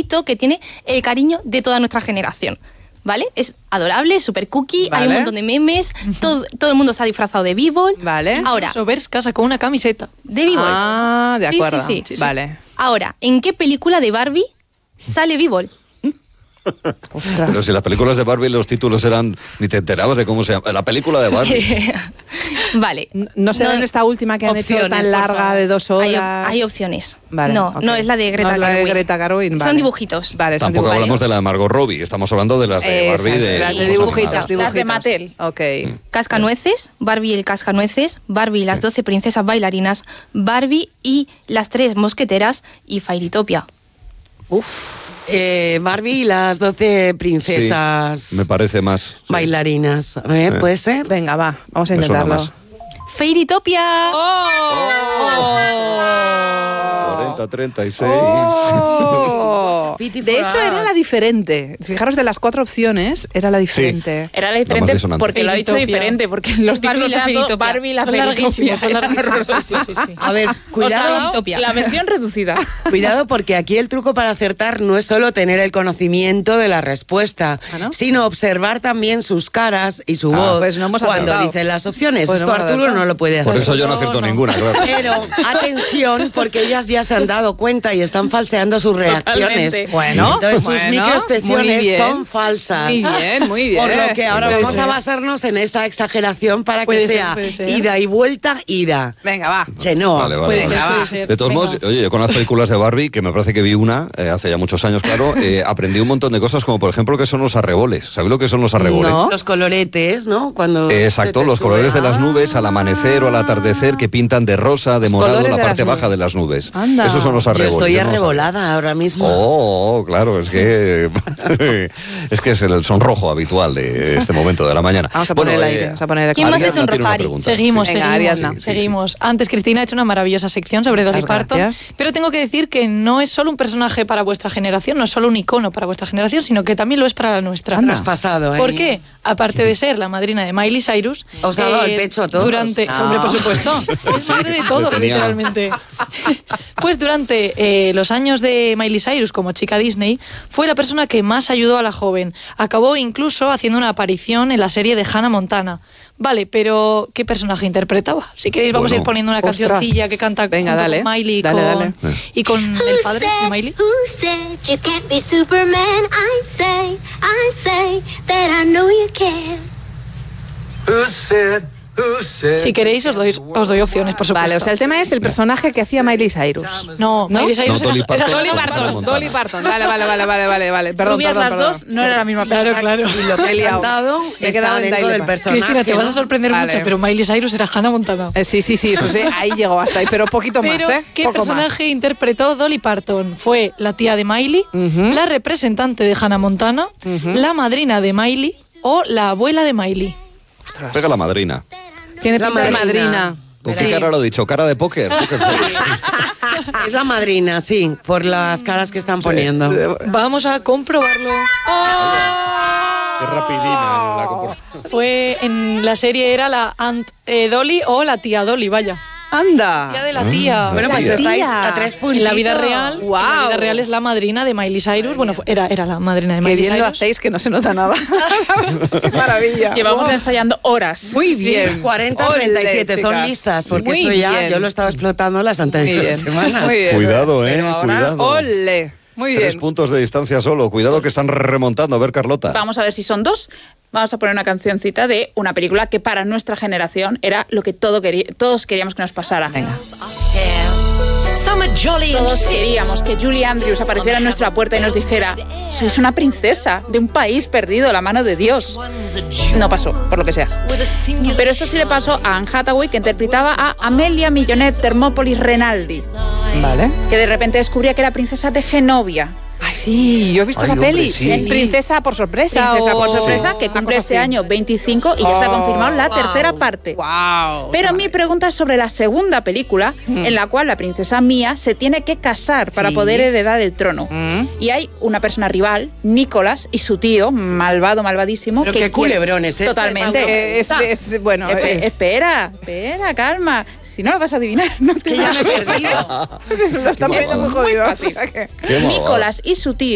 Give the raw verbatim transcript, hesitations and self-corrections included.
monito que tiene el cariño de toda nuestra generación. ¿Vale? Es adorable, es súper cookie, vale. hay un montón de memes, todo, todo el mundo se ha disfrazado de B-Ball. Vale. Ahora, Soberska sacó una camiseta de B-Ball. Ah, de acuerdo. Sí, sí, sí. sí, sí. Vale. Ahora, ¿en qué película de Barbie sale B-Ball? Pero si las películas de Barbie los títulos eran, ni te enterabas de cómo se llama, la película de Barbie. Vale. ¿No será en esta última que han opciones, hecho tan larga de dos horas? Hay, op- hay opciones. Vale, no, okay. no es la de Greta no es la de Gerwig. Greta Gerwig, vale. Son dibujitos. Vale, son Tampoco dibujitos. hablamos de la de Margot Robbie, estamos hablando de las de Eh, Barbie. esas, de las de dibujos dibujitos, animados. dibujitos. Las de Mattel. Ok. Cascanueces, Barbie y el Cascanueces, Barbie y las doce princesas bailarinas, Barbie y las tres mosqueteras y Fairytopia. Uf. Eh, Barbie y las doce princesas Sí, me parece más. Sí. bailarinas. A ver, Eh. ¿puede ser? Venga, va, vamos a Me suena intentarlo. más. Fairytopia. cuarenta, treinta y seis. Oh. Pity De for hecho, era us. la diferente. Fijaros, de las cuatro opciones, era la diferente. Era la La diferente más disonante. porque lo ha dicho Fairytopia. diferente, porque los Barbie títulos y la eran todo Fairytopia. Barbie y la Son Fairytopia. larguísimos, son Eran larguísimos. horrorosos. Sí, sí, sí, sí. A ver, O sea, cuidado. Fairytopia. la versión reducida. Cuidado, porque aquí el truco para acertar no es solo tener el conocimiento de la respuesta, ¿Ah, no? sino observar también sus caras y su Ah. voz Pues no hemos cuando acertado. dicen las opciones. Pues no Esto hemos Arturo acertado. no lo puede hacer. Por eso yo no acierto ninguna, claro. Pero atención, porque ellas ya se han dado cuenta y están falseando sus reacciones. Totalmente. Bueno, Entonces sus bueno, muy microexpresiones bien. son falsas. Muy bien, muy bien. Por lo que ahora Puede vamos ser. a basarnos en esa exageración para Puede que ser, sea puede ser. ida y vuelta, ida. Venga, va. Che, no. Vale, vale, Puede vale. ser, Venga, puede va. ser. De todos Venga. modos, oye, yo con las películas de Barbie, que me parece que vi una eh, hace ya muchos años, claro, eh, aprendí un montón de cosas, como por ejemplo que son los arreboles. ¿Sabéis lo que son los arreboles? No. Los coloretes, ¿no? Cuando Eh, se Exacto, te los sube. colores de las nubes al amanecer o al Ah. atardecer que pintan de rosa, de Los morado colores la de parte las baja nubes. de las nubes. Anda. Esos son los Yo arreboles. estoy yo no lo sabía. arrebolada ahora mismo. Oh, claro, es que es que es el sonrojo habitual de este momento de la mañana. Vamos a Bueno, poner el eh, aire, vamos a poner el ¿Quién más Ariadna es tiene una sonrojari? pregunta. Seguimos, Sí. Venga, seguimos, Ariadna. Sí, sí, seguimos. Antes Cristina ha hecho una maravillosa sección sobre Dolly Muchas Parton, gracias. pero tengo que decir que no es solo un personaje para vuestra generación, no es solo un icono para vuestra generación, sino que también lo es para la nuestra. Anda. Has pasado, ¿eh? ¿Por qué? Aparte de ser la madrina de Miley Cyrus, Os ha dado el pecho a todos. Durante, No. hombre, por supuesto, es madre de todos, tenía- literalmente. Pues durante eh, los años de Miley Cyrus como chica Disney, fue la persona que más ayudó a la joven. Acabó incluso haciendo una aparición en la serie de Hannah Montana. Vale, pero ¿qué personaje interpretaba? Si queréis vamos Bueno. a ir poniendo una Ostras. cancioncilla que canta Venga, junto dale. con Miley y Dale, con, dale. y con el padre de Miley. Who said you can't be Superman? I say, I say that I know you can. Who said, who said? Si queréis os doy, os doy opciones, por supuesto. Vale, o sea, el tema es el personaje que hacía Miley Cyrus. No, ¿No? Miley Cyrus No, Dolly era, Parton. era Dolly Dolly Parton. Parton. Montana. Dolly Parton, vale, vale, vale, vale, vale, vale. Perdón, Rubias perdón, las perdón. dos, no era la misma persona. Claro, claro. Y lo que he liado. cantado Me he está quedado en dentro Dolly del Parton. personaje. Cristina, te vas a ¿no? sorprender Vale. mucho, pero Miley Cyrus era Hannah Montana. Eh, sí, sí, sí, eso sí, ahí llegó hasta ahí, pero poquito Pero, más, ¿eh? ¿qué Poco personaje más. interpretó Dolly Parton? Fue la tía de Miley, Ujú. la representante de Hannah Montana, la madrina de Miley o la abuela de Miley. Pega la madrina. Tiene La pinta de madrina. madrina. ¿Con Sí. qué cara lo he dicho? ¿Cara de póker? Póker face. Es la madrina, sí, por las caras que están poniendo. Vamos a comprobarlo. Qué rapidina la compro- Fue en la serie era la Aunt eh, Dolly o la tía Dolly, vaya. Anda. Tía de la tía. Bueno, pues Tía. estáis a tres puntitos. En la vida real, en la Guau. vida real es la madrina de Miley Cyrus. Bueno, fue- era, era la madrina de Qué Miley bien lo Cyrus. hacéis, que no se nota nada. Qué maravilla. Llevamos Wow. ensayando horas. Muy bien. cuarenta a treinta y siete, Ole, son chicas. listas, porque Muy esto ya bien. yo lo estaba explotando las Muy anteriores bien. semanas. Muy bien. Cuidado, eh, Pero ahora- cuidado. Ole. Muy Tres bien. puntos de distancia solo. Cuidado que están remontando. A ver, Carlota. Vamos a ver si son dos. Vamos a poner una cancioncita de una película que para nuestra generación era lo que todo querí- todos queríamos que nos pasara. Venga. Todos queríamos que Julie Andrews apareciera en nuestra puerta y nos dijera: sois una princesa de un país perdido a la mano de Dios. No pasó, por lo que sea. Pero esto sí le pasó a Anne Hathaway, que interpretaba a Amelia Millonette Thermopolis Renaldi, Vale. que de repente descubría que era princesa de Genovia. Ay, sí, yo he visto Ay, esa hombre, peli. sí. Princesa por sorpresa. Princesa o- por sorpresa, que una cumple cosa este así. año veinticinco y ya se ha Oh, confirmado la wow. tercera parte. Wow. Pero mi pregunta es sobre la segunda película, en la cual la princesa Mia se tiene que casar para Sí. poder heredar el trono. Mm. Y hay una persona rival, Nicolás, y su tío, malvado, malvadísimo. Pero que qué quiere- culebrón es este, Totalmente. Pablo. Eh, es, es- bueno, Espe- es- Espera, espera, calma. Si no lo vas a adivinar, no Que ya me he perdido. lo están poniendo muy Muy jodido. fácil. Qué malvado. Nicolás y su